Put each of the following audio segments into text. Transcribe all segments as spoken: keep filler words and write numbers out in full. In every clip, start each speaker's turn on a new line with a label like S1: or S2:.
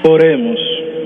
S1: Oremos.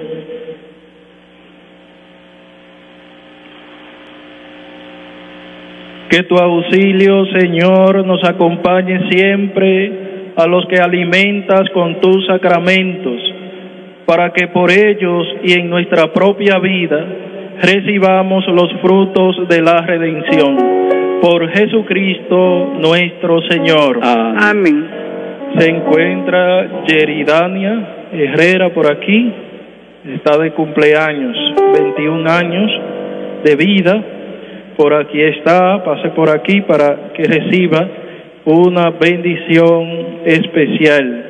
S1: Que tu auxilio, Señor, nos acompañe siempre a los que alimentas con tus sacramentos, para que por ellos y en nuestra propia vida recibamos los frutos de la redención. Por Jesucristo nuestro Señor.
S2: Amén.
S1: Se encuentra Yeridania Herrera por aquí, está de cumpleaños, veintiún años de vida. Por aquí está, pase por aquí para que reciba una bendición especial.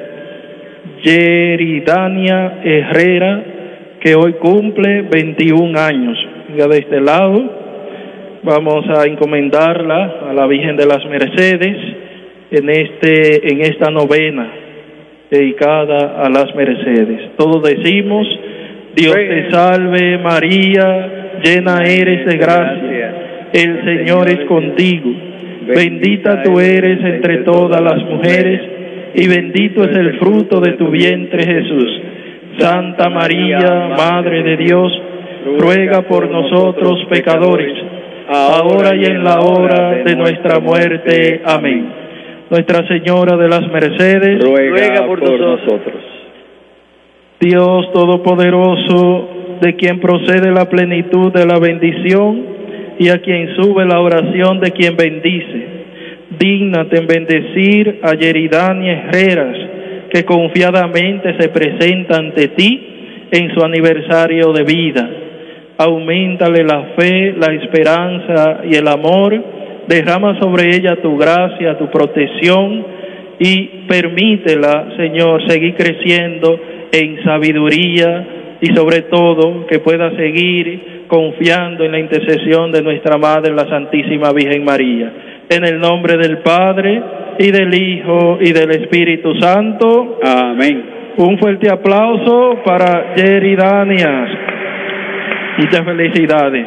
S1: Yeridania Herrera, que hoy cumple veintiún años. Ya de este lado, vamos a encomendarla a la Virgen de las Mercedes en, este, en esta novena dedicada a las Mercedes. Todos decimos: Dios te salve María, llena eres de gracia, el Señor es contigo, bendita tú eres entre todas las mujeres, y bendito es el fruto de tu vientre Jesús. Santa María, Madre de Dios, ruega por nosotros pecadores, ahora y en la hora de nuestra muerte. Amén. Nuestra Señora de las Mercedes,
S2: ruega por nosotros.
S1: Dios Todopoderoso, de quien procede la plenitud de la bendición, y a quien sube la oración de quien bendice, dígnate en bendecir a Yeridania Herreras, que confiadamente se presenta ante ti en su aniversario de vida. Auméntale la fe, la esperanza y el amor, derrama sobre ella tu gracia, tu protección, y permítela, Señor, seguir creciendo en sabiduría, y sobre todo que pueda seguir confiando en la intercesión de nuestra Madre, la Santísima Virgen María. En el nombre del Padre, y del Hijo, y del Espíritu Santo.
S2: Amén.
S1: Un fuerte aplauso para Yeridania. Muchas felicidades.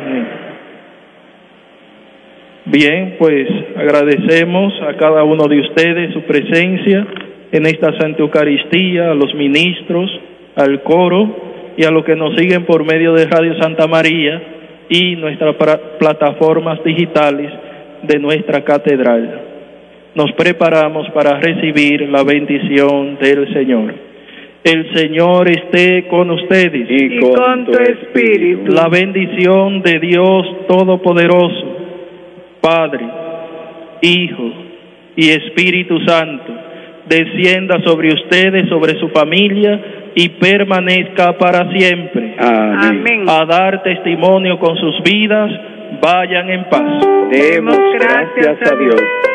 S1: Bien, pues agradecemos a cada uno de ustedes su presencia en esta Santa Eucaristía, a los ministros, al coro y a los que nos siguen por medio de Radio Santa María y nuestras plataformas digitales de nuestra catedral. Nos preparamos para recibir la bendición del Señor. El Señor esté con ustedes
S2: y con, y con tu espíritu.
S1: La bendición de Dios Todopoderoso, Padre, Hijo y Espíritu Santo, descienda sobre ustedes, sobre su familia, y permanezca para siempre.
S2: Amén.
S1: A dar testimonio con sus vidas, vayan en paz.
S2: Demos gracias a Dios.